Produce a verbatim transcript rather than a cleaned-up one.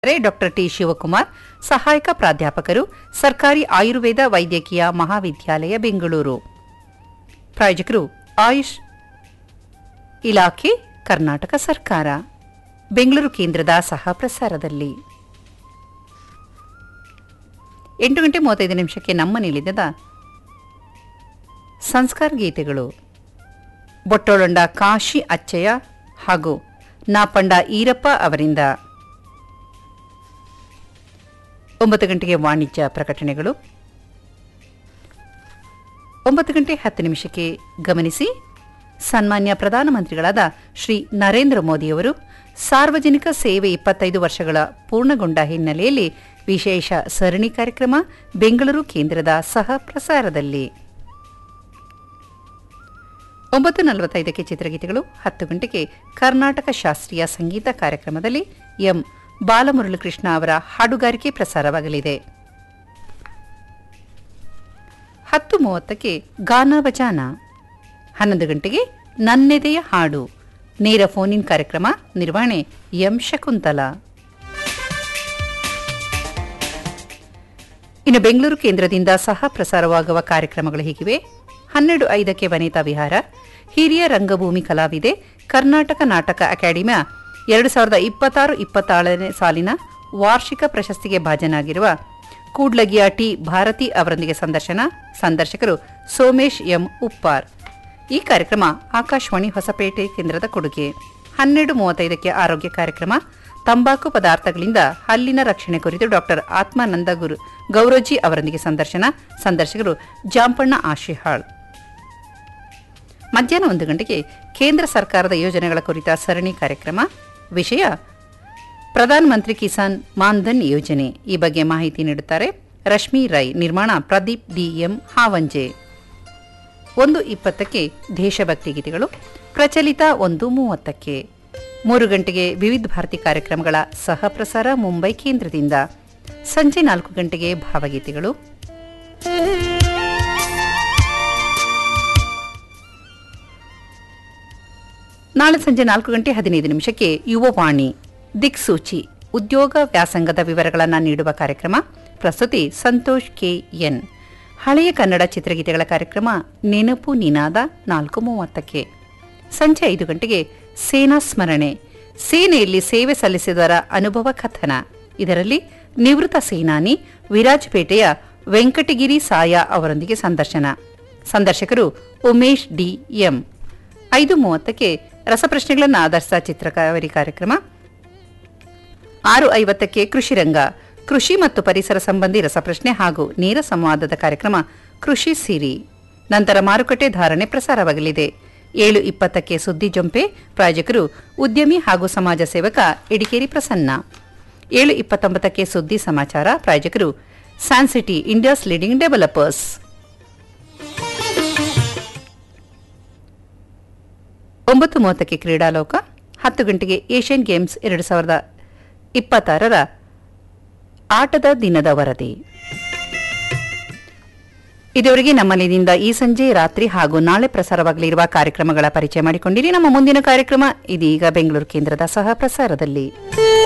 Doctor T Shivakumar, ಸಹಾಯಕ ಪ್ರಾಧ್ಯಾಪಕರು, ಸರ್ಕಾರಿ ಆಯುರ್ವೇದ ವೈದ್ಯಕೀಯ ಮಹಾವಿದ್ಯಾಲಯ ಬೆಂಗಳೂರು. ಪ್ರಾಯೋಜಕರು ಆಯುಷ್ ಇಲಾಖೆ, ಕರ್ನಾಟಕ ಸರ್ಕಾರ. ಬೆಂಗಳೂರು ಕೇಂದ್ರದ ಸಹ ಪ್ರಸಾರದಲ್ಲಿ ಎಂಟು ಗಂಟೆ ಮೂವತ್ತೈದು ನಿಮಿಷಕ್ಕೆ ನಮ್ಮ ನಿಲಿದ ಸಂಸ್ಕಾರ ಗೀತೆಗಳು. ಬೊಟ್ಟೊಳಂಡ ಕಾಶಿ ಅಚ್ಚಯ್ಯ ಹಾಗೂ ನಾಪಂಡ ಈರಪ್ಪ ಅವರಿಂದ. ಒಂಬತ್ತು ಗಂಟೆಗೆ ವಾಣಿಜ್ಯ ಪ್ರಕಟಣೆಗಳು. ಒಂಬತ್ತು ಗಂಟೆ ಹತ್ತು ನಿಮಿಷಕ್ಕೆ ಗಮನಿಸಿ, ಸನ್ಮಾನ್ಯ ಪ್ರಧಾನಮಂತ್ರಿಗಳಾದ ಶ್ರೀ ನರೇಂದ್ರ ಮೋದಿಯವರು ಸಾರ್ವಜನಿಕ ಸೇವೆ ಇಪ್ಪತ್ತೈದು ವರ್ಷಗಳ ಪೂರ್ಣಗೊಂಡ ಹಿನ್ನೆಲೆಯಲ್ಲಿ ವಿಶೇಷ ಸರಣಿ ಕಾರ್ಯಕ್ರಮ ಬೆಂಗಳೂರು ಕೇಂದ್ರದ ಸಹ ಪ್ರಸಾರದಲ್ಲಿ. ಒಂಬತ್ತು ನಲವತ್ತೈದಕ್ಕೆ ಚಿತ್ರಗೀತೆಗಳು. ಹತ್ತು ಗಂಟೆಗೆ ಕರ್ನಾಟಕ ಶಾಸ್ತ್ರೀಯ ಸಂಗೀತ ಕಾರ್ಯಕ್ರಮದಲ್ಲಿ ಎಂ ಬಾಲಮುರಳಿಕೃಷ್ಣ ಅವರ ಹಾಡುಗಾರಿಕೆ ಪ್ರಸಾರವಾಗಲಿದೆ. ಹತ್ತು ಮೂವತ್ತಕ್ಕೆ ಗಾನ ಬಜಾನ. ಹನ್ನೊಂದು ಗಂಟೆಗೆ ನನ್ನೆದೆಯ ಹಾಡು ನೇರ ಫೋನ್ ಇನ್ ಕಾರ್ಯಕ್ರಮ. ನಿರ್ವಹಣೆ ಎಂ ಶಕುಂತಲಾ. ಇನ್ನು ಬೆಂಗಳೂರು ಕೇಂದ್ರದಿಂದ ಸಹ ಪ್ರಸಾರವಾಗುವ ಕಾರ್ಯಕ್ರಮಗಳು ಹೀಗಿವೆ. ಹನ್ನೆರಡು ಐದಕ್ಕೆ ವನಿತಾ ವಿಹಾರ, ಹಿರಿಯ ರಂಗಭೂಮಿ ಕಲಾವಿದೆ, ಕರ್ನಾಟಕ ನಾಟಕ ಅಕಾಡೆಮಿಯ ಎರಡು ಸಾವಿರದ ಇಪ್ಪತ್ತಾರು ಇಪ್ಪತ್ತಾರನೇ ಸಾಲಿನ ವಾರ್ಷಿಕ ಪ್ರಶಸ್ತಿಗೆ ಭಾಜನಾಗಿರುವ ಕೂಡ್ಲಗಿಯ ಟಿ ಭಾರತಿ ಅವರೊಂದಿಗೆ ಸಂದರ್ಶನ. ಸಂದರ್ಶಕರು ಸೋಮೇಶ್ ಎಂ ಉಪ್ಪಾರ್. ಈ ಕಾರ್ಯಕ್ರಮ ಆಕಾಶವಾಣಿ ಹೊಸಪೇಟೆ ಕೇಂದ್ರದ ಕೊಡುಗೆ. ಹನ್ನೆರಡು ಮೂವತ್ತೈದಕ್ಕೆ ಆರೋಗ್ಯ ಕಾರ್ಯಕ್ರಮ. ತಂಬಾಕು ಪದಾರ್ಥಗಳಿಂದ ಹಲ್ಲಿನ ರಕ್ಷಣೆ ಕುರಿತು ಡಾಕ್ಟರ್ ಆತ್ಮಾನಂದ ಗುರು ಗೌರೋಜಿ ಅವರೊಂದಿಗೆ ಸಂದರ್ಶನ. ಸಂದರ್ಶಕರು ಜಾಂಪಣ್ಣ ಆಶಿಹಾಳ್. ಮಧ್ಯಾಹ್ನ ಒಂದು ಗಂಟೆಗೆ ಕೇಂದ್ರ ಸರ್ಕಾರದ ಯೋಜನೆಗಳ ಕುರಿತ ಸರಣಿ ಕಾರ್ಯಕ್ರಮ. ವಿಷಯ ಪ್ರಧಾನಮಂತ್ರಿ ಕಿಸಾನ್ ಮಾನ್ಧನ್ ಯೋಜನೆ. ಈ ಬಗ್ಗೆ ಮಾಹಿತಿ ನೀಡುತ್ತಾರೆ ರಶ್ಮಿ ರೈ. ನಿರ್ಮಾಣ ಪ್ರದೀಪ್ ಡಿಎಂ ಹಾವಂಜೆ. ಒಂದು ಇಪ್ಪತ್ತಕ್ಕೆ ದೇಶಭಕ್ತಿ ಗೀತೆಗಳು. ಪ್ರಚಲಿತ ಒಂದು ಮೂವತ್ತಕ್ಕೆ. ಮೂರು ಗಂಟೆಗೆ ವಿವಿಧ ಭಾರತಿ ಕಾರ್ಯಕ್ರಮಗಳ ಸಹ ಪ್ರಸಾರ ಮುಂಬೈ ಕೇಂದ್ರದಿಂದ. ಸಂಜೆ ನಾಲ್ಕು ಗಂಟೆಗೆ ಭಾವಗೀತೆಗಳು. ನಾಳೆ ಸಂಜೆ ನಾಲ್ಕು ಗಂಟೆ ಹದಿನೈದು ನಿಮಿಷಕ್ಕೆ ಯುವವಾಣಿ ದಿಕ್ಸೂಚಿ ಉದ್ಯೋಗ ವ್ಯಾಸಂಗದ ವಿವರಗಳನ್ನು ನೀಡುವ ಕಾರ್ಯಕ್ರಮ. ಪ್ರಸ್ತುತಿ ಸಂತೋಷ್ ಕೆ ಎನ್. ಹಳೆಯ ಕನ್ನಡ ಚಿತ್ರಗೀತೆಗಳ ಕಾರ್ಯಕ್ರಮ ನೆನಪು ನಿನಾದ ನಾಲ್ಕು ಮೂವತ್ತಕ್ಕೆ. ಸಂಜೆ ಐದು ಗಂಟೆಗೆ ಸೇನಾ ಸ್ಮರಣೆ, ಸೇನೆಯಲ್ಲಿ ಸೇವೆ ಸಲ್ಲಿಸಿದವರ ಅನುಭವ ಕಥನ. ಇದರಲ್ಲಿ ನಿವೃತ್ತ ಸೇನಾನಿ ವಿರಾಜಪೇಟೆಯ ವೆಂಕಟಗಿರಿ ಸಾಯ ಅವರೊಂದಿಗೆ ಸಂದರ್ಶನ. ಸಂದರ್ಶಕರು ಉಮೇಶ್ ಡಿ ಎಂ. ಐದು ಮೂವತ್ತಕ್ಕೆ ರಸಪ್ರಶ್ನೆಗಳನ್ನು ಆಧರಿಸಿದ ಚಿತ್ರಕಾರಿ ಕಾರ್ಯಕ್ರಮ. ಆರು ಐವತ್ತಕ್ಕೆ ಕೃಷಿ ರಂಗ, ಕೃಷಿ ಮತ್ತು ಪರಿಸರ ಸಂಬಂಧಿ ರಸಪ್ರಶ್ನೆ ಹಾಗೂ ನೇರ ಸಂವಾದದ ಕಾರ್ಯಕ್ರಮ ಕೃಷಿ ಸಿರಿ. ನಂತರ ಮಾರುಕಟ್ಟೆ ಧಾರಣೆ ಪ್ರಸಾರವಾಗಲಿದೆ. ಏಳು ಇಪ್ಪತ್ತಕ್ಕೆ ಸುದ್ದಿ ಜೊಂಪೆ. ಪ್ರಾಯೋಜಕರು ಉದ್ಯಮಿ ಹಾಗೂ ಸಮಾಜ ಸೇವಕ ಇಡಿಕೇರಿ ಪ್ರಸನ್ನ. ಏಳು ಇಪ್ಪತ್ತೊಂಬತ್ತಕ್ಕೆ ಸುದ್ದಿ ಸಮಾಚಾರ. ಪ್ರಾಯೋಜಕರು ಸ್ಯಾನ್ಸಿಟಿ ಇಂಡಿಯಾಸ್ ಲೀಡಿಂಗ್ ಡೆವಲಪರ್ಸ್. ಒಂಬತ್ತು ಮೂವತ್ತಕ್ಕೆ ಕ್ರೀಡಾಲೋಕ. ಹತ್ತು ಗಂಟೆಗೆ ಏಷ್ಯನ್ ಗೇಮ್ಸ್ ಎರಡು ಸಾವಿರದ ಇಪ್ಪತ್ತಾರರ ಆಟದ ದಿನದ ವರದಿ. ಇದುವರೆಗೆ ನಮ್ಮಲ್ಲಿನಿಂದ ಈ ಸಂಜೆ, ರಾತ್ರಿ ಹಾಗೂ ನಾಳೆ ಪ್ರಸಾರವಾಗಲಿರುವ ಕಾರ್ಯಕ್ರಮಗಳ ಪರಿಚಯ ಮಾಡಿಕೊಂಡಿರಿ. ನಮ್ಮ ಮುಂದಿನ ಕಾರ್ಯಕ್ರಮ ಇದೀಗ ಬೆಂಗಳೂರು ಕೇಂದ್ರದ ಸಹ ಪ್ರಸಾರದಲ್ಲಿ.